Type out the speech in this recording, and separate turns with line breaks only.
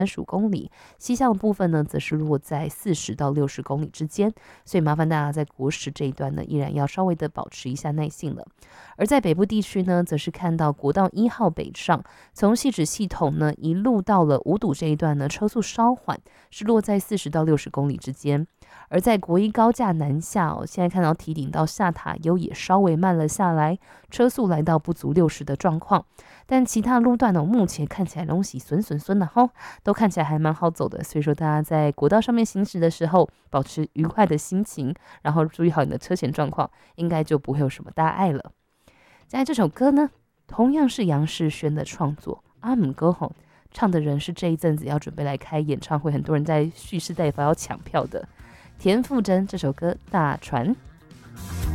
35公里，西向的部分呢，则是落在40到60公里之间，所以麻烦大家在国十这一段呢，依然要稍微的保持一下耐性了。而在北部地区呢，则是看到国道1号北上，从汐止系统呢一路到了五堵这一段呢，车速稍缓，是落在40到60公里之间。而在国一高架南下现在看到堤顶到下塔悠也稍微慢了下来，车速来到不足60的状况。但其他路段目前看起来东西损的都看起来还蛮好走的，所以说大家在国道上面行驶的时候，保持愉快的心情，然后注意好你的车前状况，应该就不会有什么大碍了。接下来这首歌呢，同样是杨世轩的创作，阿姆歌吼，唱的人是这一阵子要准备来开演唱会，很多人在蓄势待发要抢票的田馥甄，这首歌《大船》。